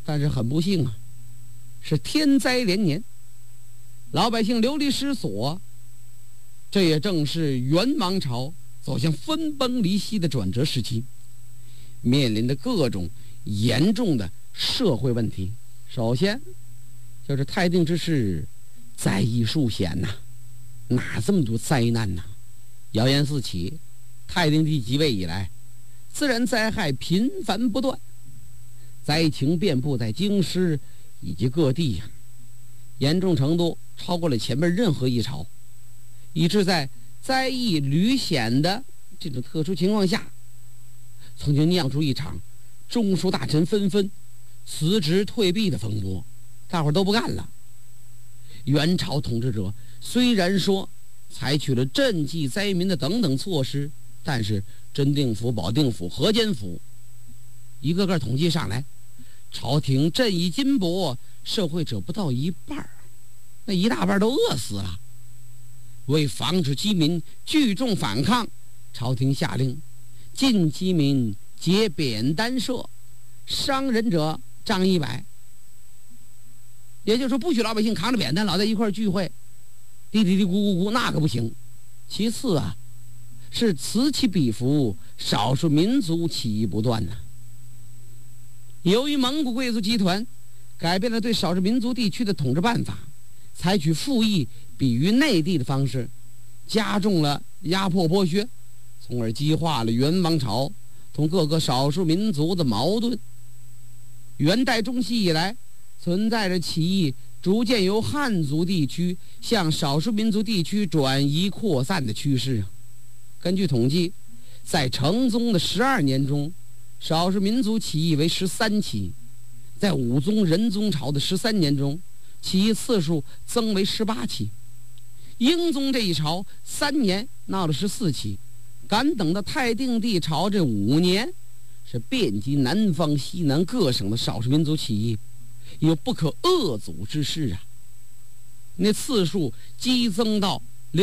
但是很不幸啊，是天灾连年，老百姓流离失所，这也正是元王朝走向分崩离析的转折时期，面临的各种严重的社会问题。首先就是太定之事灾异数显呐，哪这么多灾难呐？谣言四起，太定帝即位以来，自然灾害频繁不断，灾情遍布在京师以及各地呀，严重程度超过了前面任何一朝，以致在灾异屡显的这种特殊情况下，曾经酿出一场中书大臣纷纷辞职退避的风波，大伙儿都不干了。元朝统治者虽然说采取了赈济灾民的等等措施，但是真定府、保定府、河间府一个个统计上来，朝廷赈济金帛受惠者不到一半，那一大半都饿死了。为防止饥民聚众反抗，朝廷下令禁饥民结扁担社，伤人者杖100。也就是说，不许老百姓扛着扁担老在一块聚会，嘀嘀嘀咕咕咕，那个不行。其次啊，是此起彼伏，少数民族起义不断呐。由于蒙古贵族集团改变了对少数民族地区的统治办法，采取赋役比于内地的方式，加重了压迫剥削，从而激化了元王朝同各个少数民族的矛盾。元代中期以来，存在着起义逐渐由汉族地区向少数民族地区转移扩散的趋势。根据统计，在成宗的12年中，少数民族起义为13起；在武宗仁宗朝的13年中，起义次数增为18起。英宗这一朝3年闹了14起，敢等到太定帝朝这5年，是遍及南方西南各省的少数民族起义，有不可遏阻之势啊！那次数激增到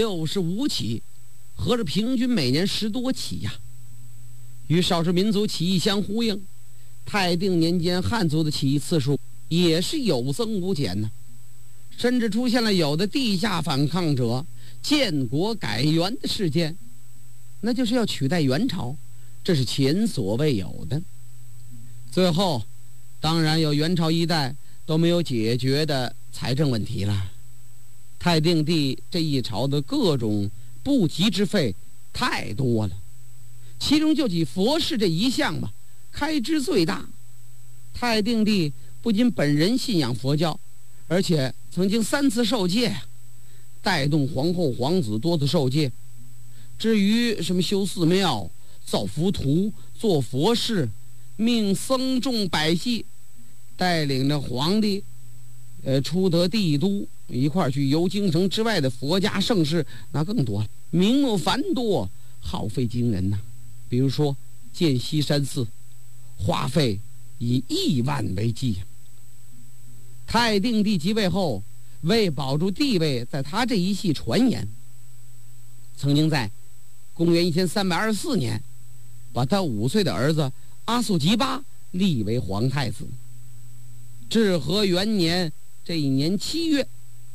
65起，合着平均每年10多起呀。与少数民族起义相呼应，太定年间汉族的起义次数也是有增无减呢，甚至出现了有的地下反抗者建国改元的事件，那就是要取代元朝，这是前所未有的。最后当然有元朝一代都没有解决的财政问题了。太定帝这一朝的各种不及之费太多了，其中就以佛事这一项吧，开支最大。太定帝不仅本人信仰佛教，而且曾经3次受戒，带动皇后皇子多次受戒。至于什么修寺庙、造浮屠、做佛事，命僧众百戏，带领着皇帝出得帝都，一块去游京城之外的佛家盛事，那更多了，名目繁多，耗费惊人呐。比如说建西山寺，花费以亿万为计。太定帝即位后，为保住地位，在他这一系传言，曾经在公元1324年把他5岁的儿子阿速吉巴立为皇太子。至和元年这一年7月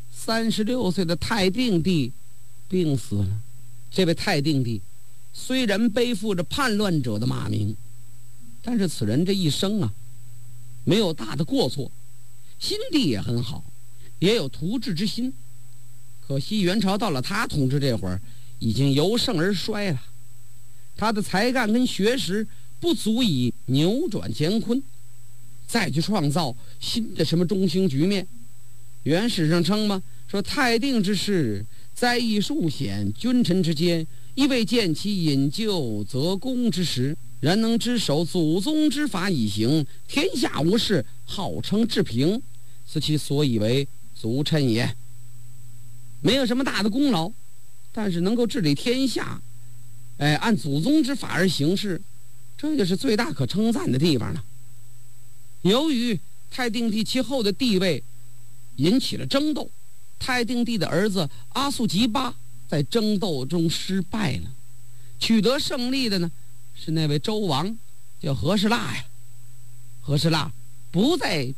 ，36岁的太定帝病死了。这位太定帝虽然背负着叛乱者的骂名，但是此人这一生啊，没有大的过错，心地也很好，也有图治之心。可惜元朝到了他统治这会儿，已经由盛而衰了，他的才干跟学识不足以扭转乾坤，再去创造新的什么中兴局面。元史上称嘛，说太定之事，灾异数显，君臣之间亦未见其引咎则公之时，然能知守祖宗之法以行，天下无事，号称治平，此其所以为足称也。没有什么大的功劳，但是能够治理天下，按祖宗之法而行事，这就是最大可称赞的地方了。由于太定帝其后的地位引起了争斗，太定帝的儿子阿速吉巴在争斗中失败了，取得胜利的呢是那位周王，叫和氏腊呀。和氏腊不再